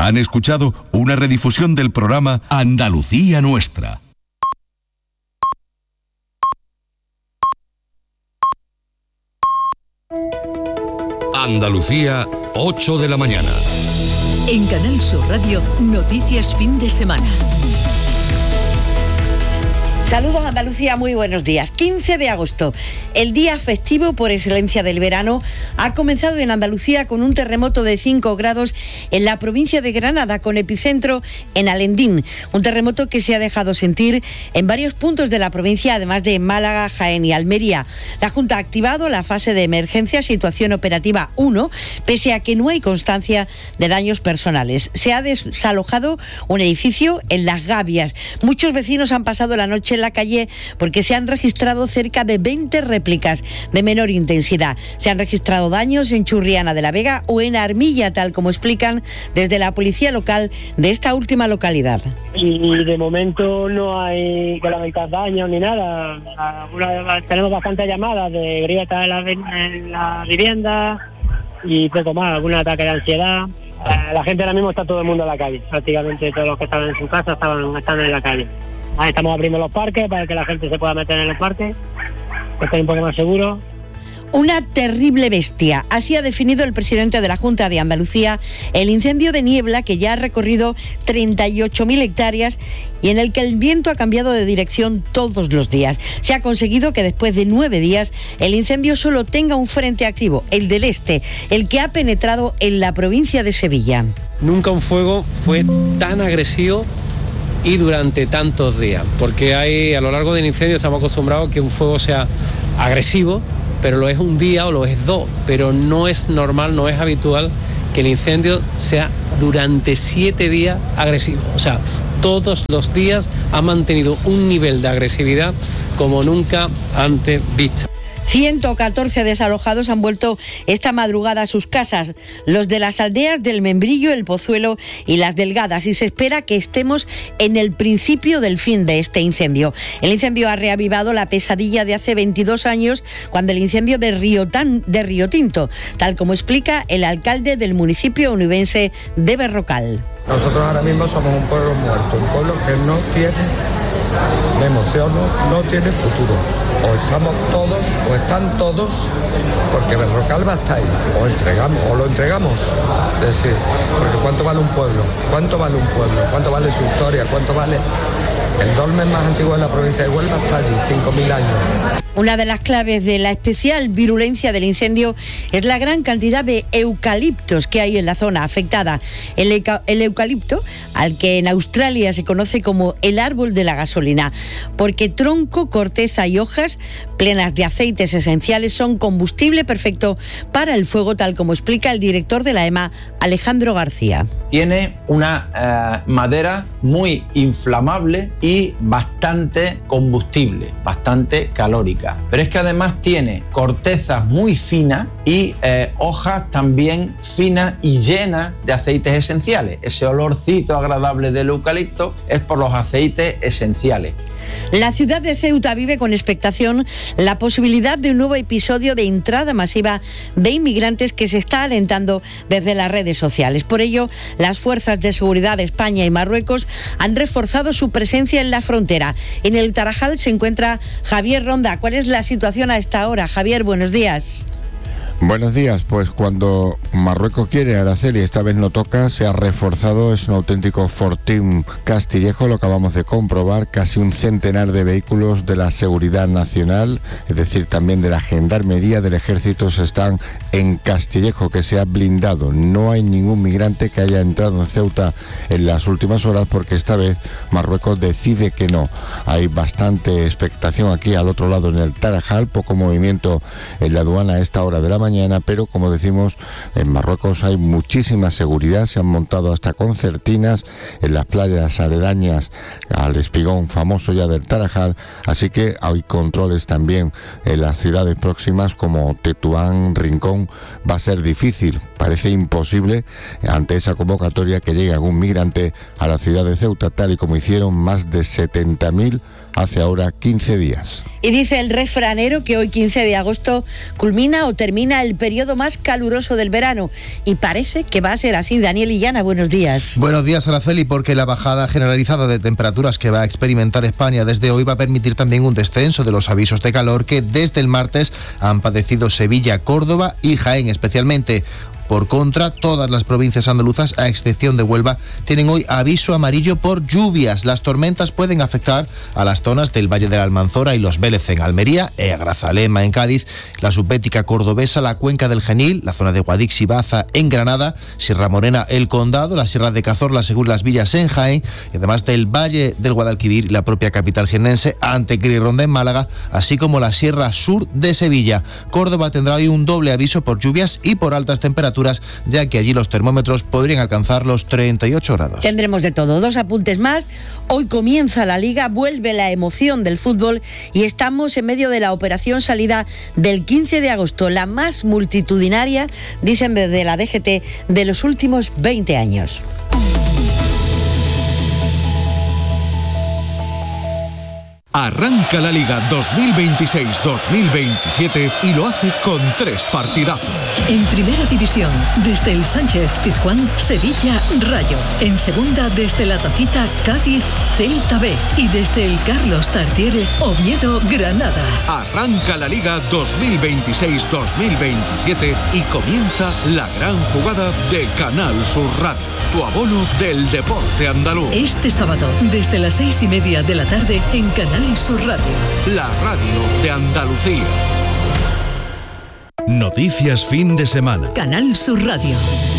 Han escuchado una redifusión del programa Andalucía Nuestra. Andalucía, 8 de la mañana. En Canal Sur Radio, noticias fin de semana. Saludos Andalucía, muy buenos días. 15 de agosto, el día festivo por excelencia del verano, ha comenzado en Andalucía con un terremoto de 5 grados en la provincia de Granada, con epicentro en Alendín. Un terremoto que se ha dejado sentir en varios puntos de la provincia, además de Málaga, Jaén y Almería. La Junta ha activado la fase de emergencia, situación operativa 1, pese a que no hay constancia de daños personales. Se ha desalojado un edificio en Las Gavias. Muchos vecinos han pasado la noche en la calle porque se han registrado cerca de 20 réplicas de menor intensidad. Se han registrado daños en Churriana de la Vega o en Armilla, tal como explican desde la policía local de esta última localidad. Y de momento no hay que lamentar daños ni nada. Tenemos bastantes llamadas de grietas en la vivienda y poco más, algún ataque de ansiedad. La gente ahora mismo está todo el mundo en la calle, prácticamente todos los que estaban en su casa están en la calle. Ahí estamos abriendo los parques para que la gente se pueda meter en el parque, que esté un poco más seguro. Una terrible bestia, así ha definido el presidente de la Junta de Andalucía el incendio de niebla que ya ha recorrido 38.000 hectáreas y en el que el viento ha cambiado de dirección todos los días. Se ha conseguido que después de 9 días el incendio solo tenga un frente activo, el del este, el que ha penetrado en la provincia de Sevilla. Nunca un fuego fue tan agresivo y durante tantos días, porque a lo largo del incendio estamos acostumbrados a que un fuego sea agresivo, pero lo es un día o lo es 2, pero no es normal, no es habitual que el incendio sea durante 7 días agresivo. O sea, todos los días ha mantenido un nivel de agresividad como nunca antes visto. 114 desalojados han vuelto esta madrugada a sus casas, los de las aldeas del Membrillo, el Pozuelo y Las Delgadas, y se espera que estemos en el principio del fin de este incendio. El incendio ha reavivado la pesadilla de hace 22 años, cuando el incendio de Río Tinto, tal como explica el alcalde del municipio onubense de Berrocal. Nosotros ahora mismo somos un pueblo muerto, un pueblo que no tiene, me emociono, no tiene futuro. O estamos todos, o están todos, porque Berrocal va a estar ahí. O lo entregamos. Es decir, porque ¿cuánto vale un pueblo? ¿Cuánto vale un pueblo? ¿Cuánto vale su historia? ¿Cuánto vale? El dolmen más antiguo de la provincia de Huelva está allí, 5.000 años. Una de las claves de la especial virulencia del incendio es la gran cantidad de eucaliptos que hay en la zona afectada. El eucalipto, al que en Australia se conoce como el árbol de la gasolina, porque tronco, corteza y hojas plenas de aceites esenciales son combustible perfecto para el fuego, tal como explica el director de la EMA, Alejandro García. Tiene una madera muy inflamable y bastante combustible, bastante calórica. Pero es que además tiene cortezas muy finas y hojas también finas y llenas de aceites esenciales. Ese olorcito agradable del eucalipto es por los aceites esenciales. La ciudad de Ceuta vive con expectación la posibilidad de un nuevo episodio de entrada masiva de inmigrantes que se está alentando desde las redes sociales. Por ello, las fuerzas de seguridad de España y Marruecos han reforzado su presencia en la frontera. En el Tarajal se encuentra Javier Ronda. ¿Cuál es la situación a esta hora? Javier, buenos días. Buenos días, pues cuando Marruecos quiere, Araceli, esta vez no toca, se ha reforzado, es un auténtico fortín Castillejo, lo acabamos de comprobar, casi un centenar de vehículos de la Seguridad Nacional, es decir, también de la Gendarmería, del Ejército, están en Castillejo, que se ha blindado. No hay ningún migrante que haya entrado en Ceuta en las últimas horas, porque esta vez Marruecos decide que no. Hay bastante expectación aquí al otro lado en el Tarajal, poco movimiento en la aduana a esta hora de la mañana, pero como decimos, en Marruecos hay muchísima seguridad, se han montado hasta concertinas en las playas aledañas al espigón famoso ya del Tarajal, así que hay controles también en las ciudades próximas como Tetuán, Rincón. Va a ser difícil, parece imposible ante esa convocatoria que llegue algún migrante a la ciudad de Ceuta, tal y como hicieron más de 70.000 hace ahora 15 días. Y dice el refranero que hoy 15 de agosto culmina o termina el periodo más caluroso del verano. Y parece que va a ser así. Daniel Illana, buenos días. Buenos días, Araceli, porque la bajada generalizada de temperaturas que va a experimentar España desde hoy va a permitir también un descenso de los avisos de calor que desde el martes han padecido Sevilla, Córdoba y Jaén especialmente. Por contra, todas las provincias andaluzas, a excepción de Huelva, tienen hoy aviso amarillo por lluvias. Las tormentas pueden afectar a las zonas del Valle de la Almanzora y los Vélez en Almería, Grazalema en Cádiz, la subbética cordobesa, la cuenca del Genil, la zona de Guadix y Baza en Granada, Sierra Morena, El Condado, la Sierra de Cazorla, Según las Villas en Jaén, y además del Valle del Guadalquivir y la propia capital jiennense, Antequera y Ronda en Málaga, así como la Sierra Sur de Sevilla. Córdoba tendrá hoy un doble aviso por lluvias y por altas temperaturas, ya que allí los termómetros podrían alcanzar los 38 grados. Tendremos de todo. 2 apuntes más. Hoy comienza la Liga, vuelve la emoción del fútbol y estamos en medio de la operación salida del 15 de agosto, la más multitudinaria, dicen desde la DGT, de los últimos 20 años. Arranca la Liga 2026-2027 y lo hace con 3 partidazos. En Primera División, desde el Sánchez-Pizjuán, Sevilla-Rayo. En Segunda, desde la Tacita, Cádiz-Celta B. Y desde el Carlos Tartiere, Oviedo-Granada. Arranca la Liga 2026-2027 y comienza la gran jugada de Canal Sur Radio. Tu abono del deporte andaluz. Este sábado, desde las 6:30 de la tarde, en Canal Sur Radio. La radio de Andalucía. Noticias fin de semana. Canal Sur Radio.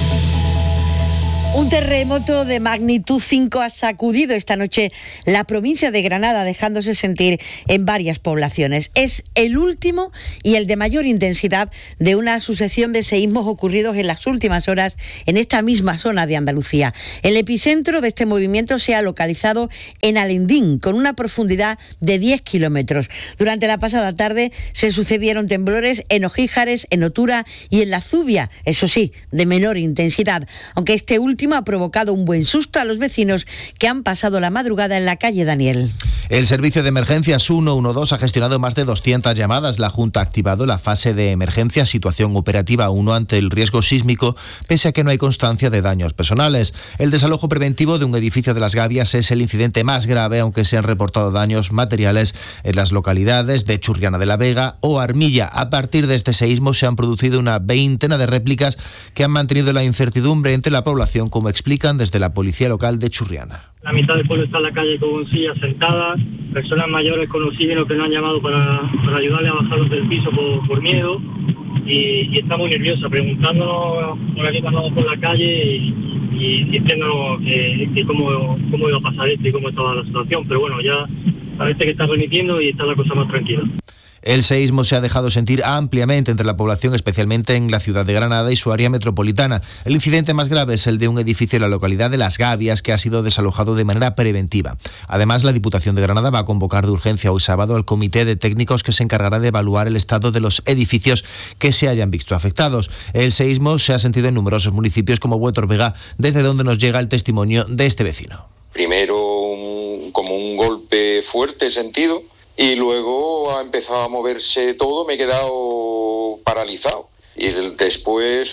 Un terremoto de magnitud 5 ha sacudido esta noche la provincia de Granada, dejándose sentir en varias poblaciones. Es el último y el de mayor intensidad de una sucesión de seísmos ocurridos en las últimas horas en esta misma zona de Andalucía. El epicentro de este movimiento se ha localizado en Alendín, con una profundidad de 10 kilómetros. Durante la pasada tarde se sucedieron temblores en Ojíjares, en Otura y en La Zubia, eso sí, de menor intensidad, aunque este último ha provocado un buen susto a los vecinos que han pasado la madrugada en la calle Daniel. El servicio de emergencias 112 ha gestionado más de 200 llamadas. La Junta ha activado la fase de emergencia, situación operativa 1 ante el riesgo sísmico, pese a que no hay constancia de daños personales. El desalojo preventivo de un edificio de Las Gavias es el incidente más grave, aunque se han reportado daños materiales en las localidades de Churriana de la Vega o Armilla. A partir de este seísmo se han producido una veintena de réplicas que han mantenido la incertidumbre entre la población, como explican desde la policía local de Churriana. La mitad del pueblo está en la calle con sillas sentadas, personas mayores con oxígeno que nos han llamado para ayudarle a bajarlos del piso por miedo, y está muy nerviosa, preguntándonos por aquí cuando vamos por la calle y diciéndonos que cómo iba a pasar esto y cómo estaba la situación, pero bueno, ya parece que está remitiendo y está la cosa más tranquila. El seísmo se ha dejado sentir ampliamente entre la población, especialmente en la ciudad de Granada y su área metropolitana. El incidente más grave es el de un edificio en la localidad de Las Gavias, que ha sido desalojado de manera preventiva. Además, la Diputación de Granada va a convocar de urgencia hoy sábado al comité de técnicos que se encargará de evaluar el estado de los edificios que se hayan visto afectados. El seísmo se ha sentido en numerosos municipios como Huétor Vega, desde donde nos llega el testimonio de este vecino. Primero como un golpe fuerte sentido, y luego ha empezado a moverse todo, me he quedado paralizado. Y después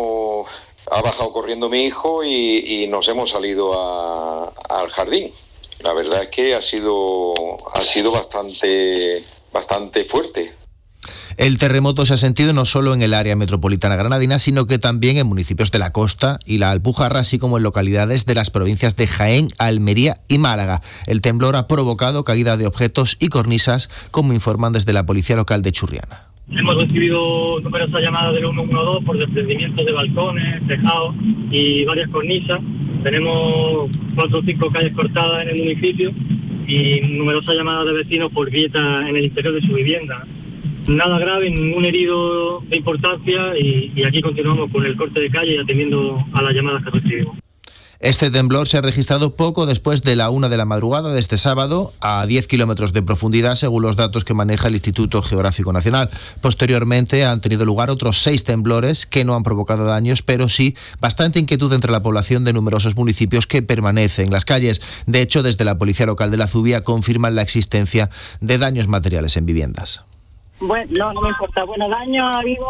ha bajado corriendo mi hijo y nos hemos salido al jardín. La verdad es que ha sido bastante fuerte. El terremoto se ha sentido no solo en el área metropolitana granadina, sino que también en municipios de la costa y la Alpujarra, así como en localidades de las provincias de Jaén, Almería y Málaga. El temblor ha provocado caída de objetos y cornisas, como informan desde la policía local de Churriana. Hemos recibido numerosas llamadas del 112 por desprendimientos de balcones, tejados y varias cornisas. Tenemos 4 o 5 calles cortadas en el municipio y numerosas llamadas de vecinos por grietas en el interior de su vivienda. Nada grave, ningún herido de importancia y aquí continuamos con el corte de calle y atendiendo a las llamadas que recibimos. Este temblor se ha registrado poco después de la 1 de la madrugada de este sábado, a 10 kilómetros de profundidad, según los datos que maneja el Instituto Geográfico Nacional. Posteriormente han tenido lugar otros 6 temblores que no han provocado daños, pero sí bastante inquietud entre la población de numerosos municipios que permanece en las calles. De hecho, desde la Policía Local de la Zubia confirman la existencia de daños materiales en viviendas. Bueno, no me importa. Bueno, daños ha habido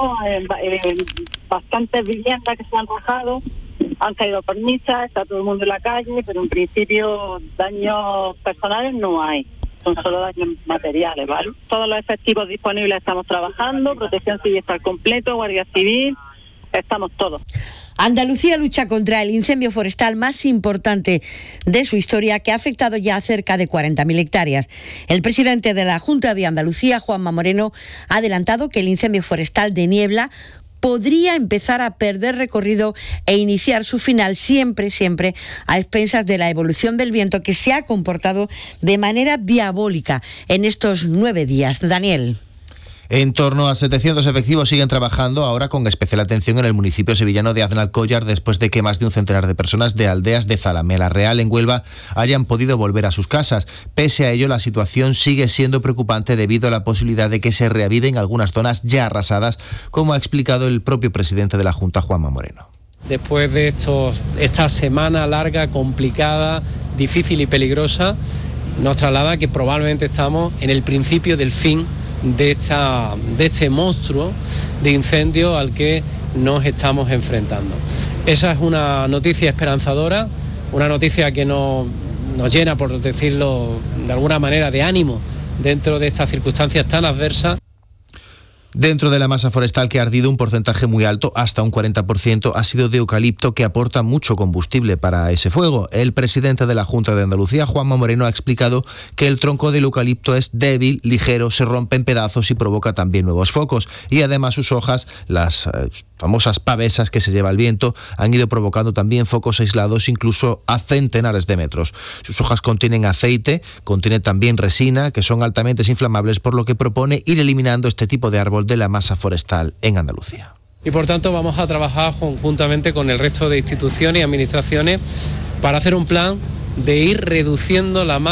bastantes viviendas que se han arrojado. Han caído cornisas, está todo el mundo en la calle, pero en principio daños personales no hay, son solo daños materiales, ¿vale? Todos los efectivos disponibles estamos trabajando, Protección Civil está al completo, Guardia Civil, estamos todos. Andalucía lucha contra el incendio forestal más importante de su historia, que ha afectado ya a cerca de 40.000 hectáreas. El presidente de la Junta de Andalucía, Juanma Moreno, ha adelantado que el incendio forestal de Niebla podría empezar a perder recorrido e iniciar su final siempre a expensas de la evolución del viento, que se ha comportado de manera diabólica en estos 9 días. Daniel. En torno a 700 efectivos siguen trabajando ahora con especial atención en el municipio sevillano de Aznalcóllar, después de que más de un centenar de personas de aldeas de Zalamea Real, en Huelva, hayan podido volver a sus casas. Pese a ello, la situación sigue siendo preocupante debido a la posibilidad de que se reaviven algunas zonas ya arrasadas, como ha explicado el propio presidente de la Junta, Juanma Moreno. Después de esta semana larga, complicada, difícil y peligrosa, nos traslada que probablemente estamos en el principio del fin de este monstruo de incendio al que nos estamos enfrentando. Esa es una noticia esperanzadora, una noticia que nos llena, por decirlo de alguna manera, de ánimo dentro de estas circunstancias tan adversas. Dentro de la masa forestal que ha ardido, un porcentaje muy alto, hasta un 40%, ha sido de eucalipto, que aporta mucho combustible para ese fuego. El presidente de la Junta de Andalucía, Juanma Moreno, ha explicado que el tronco del eucalipto es débil, ligero, se rompe en pedazos y provoca también nuevos focos. Y además sus hojas, las famosas pavesas que se lleva el viento, han ido provocando también focos aislados incluso a centenares de metros. Sus hojas contienen aceite, contienen también resina, que son altamente inflamables, por lo que propone ir eliminando este tipo de árbol de la masa forestal en Andalucía. Y por tanto vamos a trabajar conjuntamente con el resto de instituciones y administraciones para hacer un plan de ir reduciendo la masa